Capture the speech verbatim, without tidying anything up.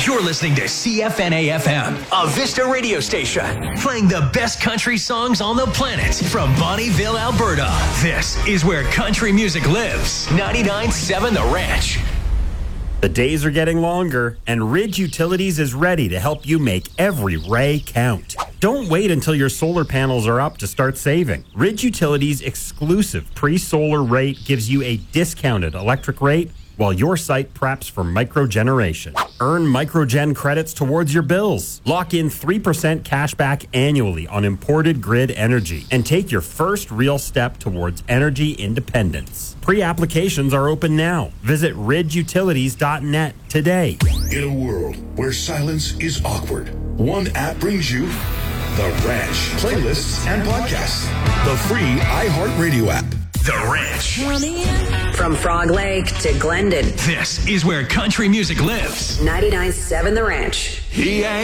You're listening to C F N A F M, a Vista radio station, playing the best country songs on the planet from Bonnieville, Alberta. This is where country music lives. ninety-nine point seven The Ranch. The days are getting longer, and Ridge Utilities is ready to help you make every ray count. Don't wait until your solar panels are up to start saving. Ridge Utilities' exclusive pre-solar rate gives you a discounted electric rate while your site preps for microgeneration. Earn microgen credits towards your bills. Lock in three percent cash back annually on imported grid energy and take your first real step towards energy independence. Pre-applications are open now. Visit ridge utilities dot net today. In a world where silence is awkward, one app brings you The Ranch, playlists and podcasts. The free iHeartRadio app. The Ranch. From Frog Lake to Glendon. This is where country music lives. ninety-nine point seven The Ranch. He ain't